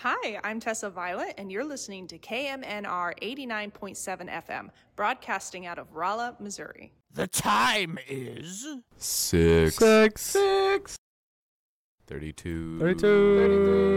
Hi, I'm Tessa Violet, and you're listening to KMNR 89.7 FM, broadcasting out of Rolla, Missouri. The time is... 6. 6. 32. 32.